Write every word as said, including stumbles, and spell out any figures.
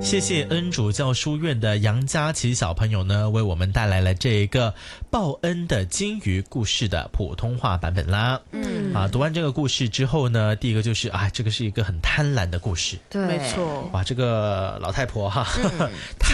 谢谢恩主教书院的杨佳琪小朋友呢，为我们带来了这个报恩的金鱼故事的普通话版本啦。嗯啊，读完这个故事之后呢，第一个就是啊，这个是一个很贪婪的故事。 对， 没错。 哇，这个老太婆哈，嗯、